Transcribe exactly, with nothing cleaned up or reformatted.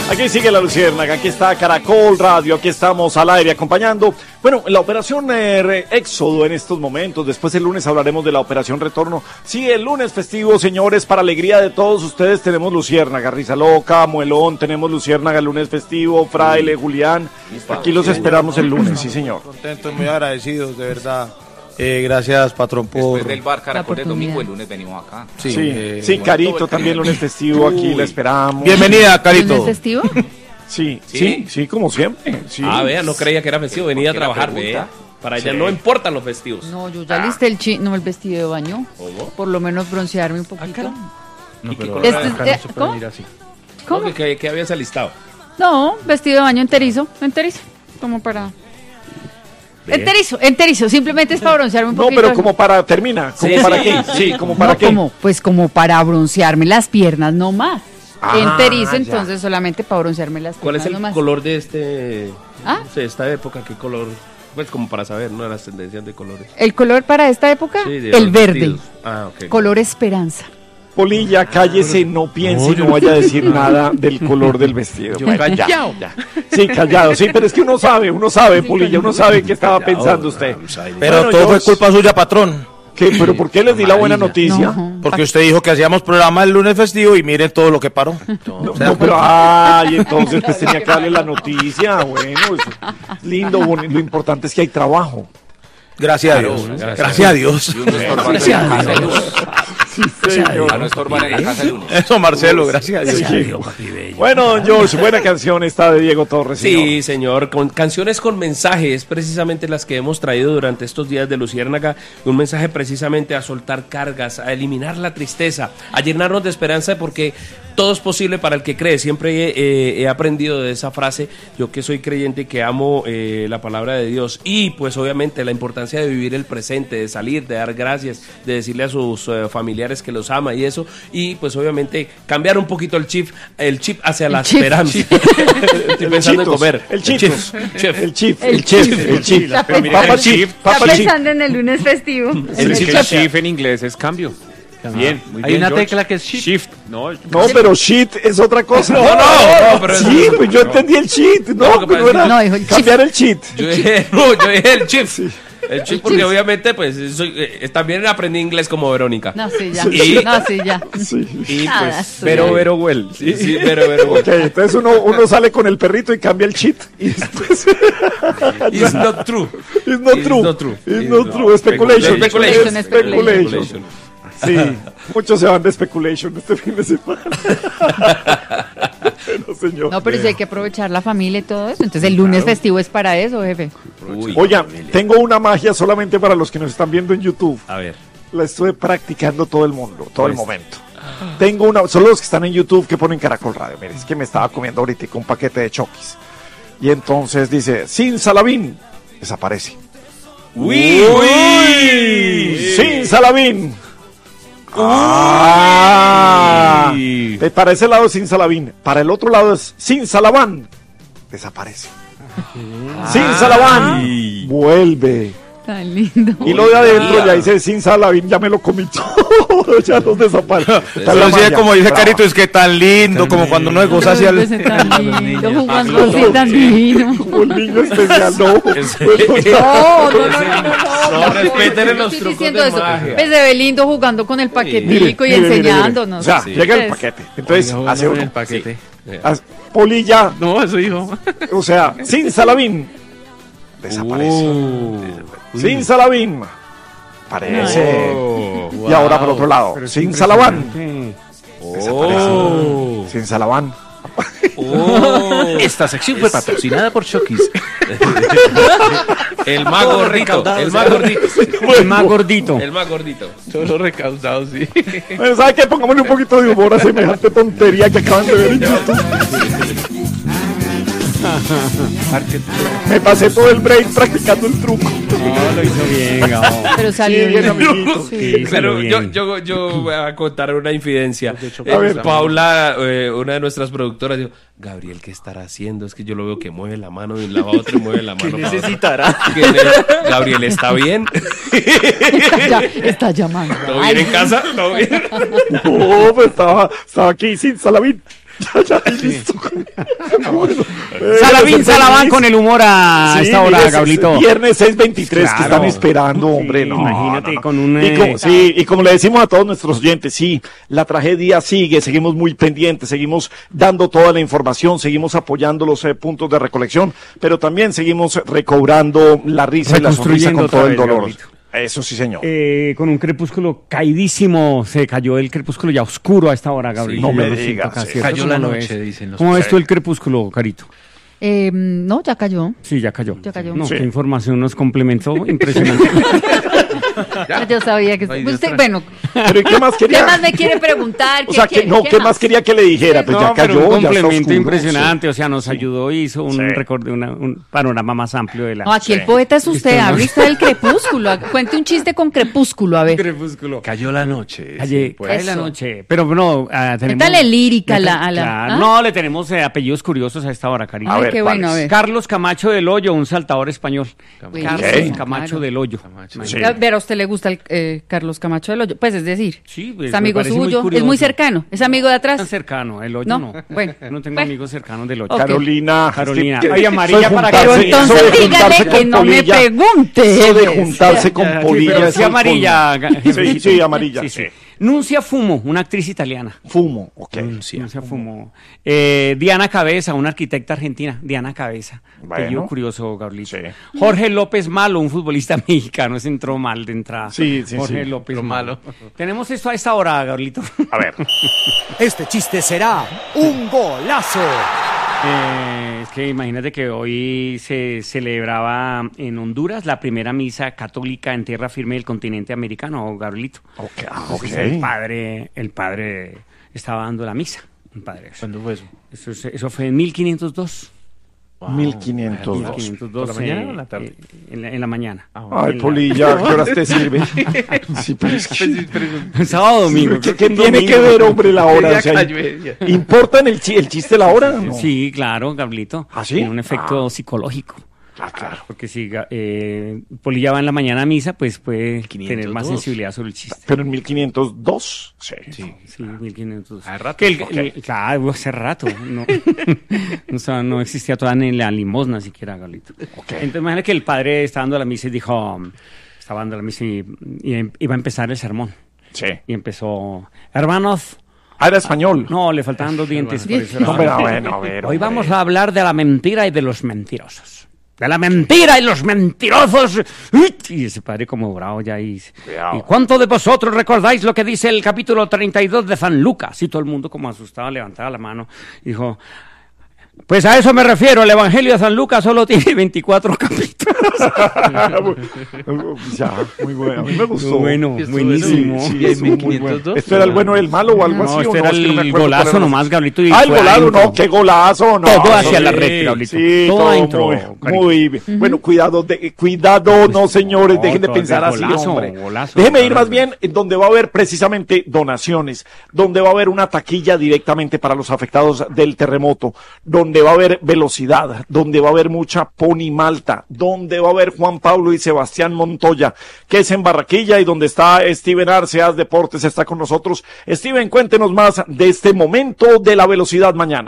Aquí sigue la Luciérnaga, aquí está Caracol Radio, aquí estamos al aire acompañando. Bueno, la operación eh, Éxodo en estos momentos, después el lunes hablaremos de la operación Retorno. Sí, el lunes festivo, señores, para alegría de todos ustedes tenemos Luciérnaga, Risa Loca, Muelón, tenemos Luciérnaga el lunes festivo, Fraile, Julián. Aquí los esperamos el lunes, sí señor. Contentos, muy agradecidos, de verdad. Eh, gracias, patrón, por... Después del bar Caracol del domingo, el lunes venimos acá. Sí, sí, eh, sí Carito también lunes festivo, aquí la esperamos. Bienvenida, Carito. ¿Lunes festivo? Sí, sí, sí, sí, como siempre. Sí. Ah, vea, no creía que era festivo, venía a trabajar, vea. Para ella sí. No importan los festivos. No, yo ya ah. listé el chi no el vestido de baño. ¿Cómo? Por lo menos broncearme un poquito. Ah, no, pero este, acá no se puede ¿cómo? Ir así. ¿Cómo? ¿Qué, qué, qué habías alistado? No, vestido de baño enterizo, enterizo, como para... Enterizo, enterizo, simplemente es para broncearme un no, poquito. No, pero como para, termina, ¿como sí, para sí, qué? Sí, como para no, qué. Como, pues como para broncearme las piernas, no más. Ah, enterizo, ya. Entonces solamente para broncearme las piernas. ¿Cuál es el no más. color de este, ¿Ah? no sé, esta época? ¿Qué color? Pues como para saber, ¿no? Las tendencias de colores. ¿El color para esta época? Sí, de el verde. Ah, ok. Color esperanza. Polilla, cállese, no piense, no, no vaya a decir nada del color del vestido. Yo bueno, callado. Ya, ya. Sí, callado, sí, pero es que uno sabe, uno sabe, Polilla, uno sabe qué estaba pensando usted. Pero bueno, todo fue culpa suya, patrón. ¿Qué? ¿Pero por qué les di la buena noticia? No, porque usted dijo que hacíamos programa el lunes festivo y miren todo lo que paró. No, no pero, ay, entonces pues tenía que darle la noticia, bueno, eso, lindo, bonito, lo importante es que hay trabajo. Gracias a Dios, gracias, gracias a Dios. Gracias a Dios. Sí, señor. No estorban en la casa el lunes. Eso, Marcelo, gracias a Dios. Sí. Bueno, George, buena canción esta de Diego Torres. Señor. Sí, señor, con canciones con mensajes, precisamente las que hemos traído durante estos días de Luciérnaga, un mensaje precisamente a soltar cargas, a eliminar la tristeza, a llenarnos de esperanza, porque todo es posible para el que cree. Siempre he, he aprendido de esa frase, yo que soy creyente y que amo eh, la palabra de Dios, y pues obviamente la importancia de vivir el presente, de salir, de dar gracias, de decirle a sus uh, familiares que los ama y eso, y pues obviamente cambiar un poquito el chip, el chip hacia el la chip, esperanza. Chip. Estoy el pensando chitos, en comer. El chip, el chip, el chip, el chip, el chip. Está pensando en el lunes festivo. El chip, el chip en inglés es cambio. Bien, muy hay bien, una George. tecla que es shift. shift. No, no, pero shit es otra cosa. No, no, no, no pero sí, es... pues yo no. entendí el cheat. No, no, pero era no, dijo el cambiar el cheat. Yo dije, no, yo dije el chip. Sí. El chip, porque obviamente, pues, soy, eh, también aprendí inglés como Verónica. No, sí, ya. Y, no, sí, ya. Sí. Y pues, pero, pero, well. Sí, sí, pero, pero, well. Ok, entonces uno, uno sale con el perrito y cambia el cheat. Y después... It's not true. It's not It's true. not true. It's not true. true. Speculation. Speculation. Speculation. Speculation. Speculation. Sí, muchos se van de speculation este fin de semana. No, señor. No, pero sí hay que aprovechar la familia y todo eso. Entonces el lunes claro. festivo es para eso, jefe. Uy, Oigan, tengo una magia solamente para los que nos están viendo en YouTube. A ver. La estuve practicando todo el mundo, todo pues, el momento. Ah. Tengo una, solo los que están en YouTube que ponen Caracol Radio. Miren, es que me estaba comiendo ahorita un paquete de Chokis. Y entonces dice, sin Salavín, desaparece. Uy, uy, sin Salavín. Ah, para ese lado es sin Salavín, para el otro lado es sin Salaván, desaparece. Ah, sin Salaván, ay. Vuelve. Tan lindo. Y lo de adentro ya dice sin Salavín, ya me lo comí todo, ya nos desaparece. Decía, como dice Carito, es que tan lindo, tan como lindo. Cuando uno goza hacia el... Tan lindo, jugando así tan divino. Como un niño especial, no. No, no, no, no. No, respeten los trucos de magia. Pues se ve lindo jugando con el paquetico y enseñándonos. O sea, llega el paquete, entonces hace uno. el paquete. Polilla. No, eso dijo. O sea, sin Salavín, desaparece. Uh, sin Salavín, aparece. Oh, wow. Y ahora por otro lado, pero sin Salaván, desaparece. Oh. Sin Salaván. Oh. Esta sección fue patrocinada por Chokis. El más gordito, el más gordito. El más gordito. El más gordito. Solo recaudado, sí. Bueno, ¿sabe qué? Pongámosle un poquito de humor a semejante tontería que acaban de ver en YouTube. Me pasé todo el break practicando el truco. No, lo hizo bien, no. Pero salió sí, bien, amiguito. Sí, pero yo, yo, yo voy a contar una infidencia. Eh, a ver, Paula, eh, una de nuestras productoras, dijo, Gabriel, ¿qué estará haciendo? Es que yo lo veo que mueve la mano de un lado a otro y mueve la mano. ¿Qué necesitará? Gabriel, ¿está bien? Está, ya, está llamando. ¿Todo bien en casa? ¿Todo bien? No, pues estaba, estaba aquí sin Salavín. Ya, ya, listo. Bueno, eh, Salavín, Salaván con el humor a sí, esta hora, mire, Gablito. Viernes seis veintitrés, Claro. que están esperando, hombre, Sí, no. imagínate, no, no. con un, Y como, eh, sí, y como le decimos a todos nuestros oyentes, sí, la tragedia sigue, seguimos muy pendientes, seguimos dando toda la información, seguimos apoyando los eh, puntos de recolección, pero también seguimos recobrando la risa y la sonrisa Reconstruyendo con todo otra el vez, dolor. Gablito. Eso sí, señor. Eh, con un crepúsculo caidísimo, se cayó el crepúsculo ya oscuro a esta hora, Gabriel. no Yo me lo siento digas, acá, sí. ¿cierto? Cayó ¿Cómo la lo noche, ves? dicen los ¿Cómo ves Sí. tú el crepúsculo, Carito? Eh, no, ya cayó. Sí, ya cayó. Ya cayó. No, Sí. qué información nos complementó, impresionante. Yo sabía que... Ay, Dios Usted, tra- bueno, Pero ¿y qué más quería? ¿qué más me quiere preguntar? O sea, ¿Qué- que, no, ¿qué, qué más quería que le dijera? Pues ya No, pero cayó, un ya está complemento oscuro, impresionante, o sea, nos ayudó, hizo un Sí. recorte, una- un panorama más amplio de la... No, aquí Sí. el poeta es usted, Listo, ¿no? hable usted del crepúsculo. Cuente un chiste con crepúsculo, a ver. crepúsculo. Cayó la noche. Calle, pues. cae la Eso. noche. Pero no, ah, tenemos... Métale lírica a la- a la- Claro, ¿ah? No, le tenemos eh, apellidos curiosos a esta hora, cariño. A Ay, ver, qué bueno, a ¿cuáles? ver. Carlos Camacho del Hoyo, un saltador español. Uy, Carlos Ok. Camacho claro. del Hoyo. Camacho. Sí. A ver, ¿a usted le gusta el, eh, Carlos Camacho del Hoyo? Pues es decir, Sí, pues, es me amigo parece muy suyo, es curioso. muy cercano, es amigo de Tan atrás. cercano, el Hoyo No, no. bueno. Yo no tengo Bueno. amigos cercanos del Hoyo. Ok. Carolina. Carolina. es que- Ay, amarilla eso de para Pero juntarse- Sí, entonces eso de dígale juntarse que con no me polilla, pregunte. Eso de Eves. juntarse con Ya, sí, polilla. pero es sí el amarilla. colmo. Sí, sí, amarilla. Sí, sí. sí. Nuncia Fumo, una actriz italiana. Fumo, ok. Nuncia Fumo. Eh, Diana Cabeza, una arquitecta argentina. Diana Cabeza. Bueno. Apellido curioso, Gabrielito. Sí. Jorge López Malo, un futbolista mexicano. Se entró mal de entrada. Sí, sí, Jorge sí. López Lo Malo. malo. Tenemos esto a esta hora, Gabrielito. A ver. Este chiste será un golazo. Eh, es que imagínate que hoy se celebraba en Honduras la primera misa católica en tierra firme del continente americano, Gabrielito. Ok, ah, Entonces, ok. el padre, el padre estaba dando la misa. Un padre. ¿Cuándo fue eso? Eso, es- eso fue en mil quinientos dos. mil quinientos dos. mil quinientos dos. ¿Por la mañana eh, o en la tarde? eh, en, la, en la mañana. Ay, En la- Polilla, ¿qué horas te sirve? Sí, pero es que... Sábado domingo. ¿Qué, creo qué un tiene domingo. que ver, hombre, la hora? Ya O sea, cayó ella. ¿importa en el, chi- el chiste la hora? No. Sí, claro, Gablito. ¿Ah, sí? Tiene un efecto Ah. psicológico. Ah, claro. Porque si eh, Polilla va en la mañana a misa, pues puede quinientos dos. tener más sensibilidad sobre el chiste. Pero en mil quinientos dos, sí. Sí. Sí, mil quinientos. Hace rato. Que el- Ok. el- claro, hace rato. No, o sea, no existía todavía ni la limosna siquiera, Gablito. Ok. Entonces, imagínate que el padre estaba dando la misa y dijo, estaba dando la misa y, y iba a empezar el sermón. Sí. Y empezó, hermanos, Ah, era español. no, le faltaban dos dientes. por eso era- No, pero bueno, a ver, Hoy hombre. vamos a hablar de la mentira y de los mentirosos. De la mentira y los mentirosos. Uy, y ese padre como bravo ya y dice, Cuidado. ¿y cuántos de vosotros recordáis lo que dice el capítulo treinta y dos de San Lucas? Y todo el mundo como asustado levantaba la mano y dijo, pues a eso me refiero, el Evangelio de San Lucas solo tiene veinticuatro capítulos. Ya, muy bueno. A mí me gustó. Bueno, Estuvo buenísimo. bueno. Sí, ¿Y en estuvo muy mil quinientos dos? bueno. ¿Esto era el bueno, el malo o algo No, así? este o era Es que no me el acuerdo cuál golazo era. nomás, Gablito. y Ah, el fue golazo, adentro. no, qué golazo, no. Todo hacia sí, la red, Gablito. Sí, Todo todo adentro, muy, cariño. muy bien. Bueno, cuidado, de, cuidado, no señores, no, dejen de todo pensar de así, golazo, hombre. golazo, Déjeme ir golazo. más bien en donde va a haber precisamente donaciones, donde va a haber una taquilla directamente para los afectados del terremoto, donde va a haber velocidad, donde va a haber mucha Pony Malta, donde va a haber Juan Pablo y Sebastián Montoya, que es en Barranquilla, y donde está Steven Arce, Haz Deportes, está con nosotros. Steven, cuéntenos más de este momento de la velocidad mañana.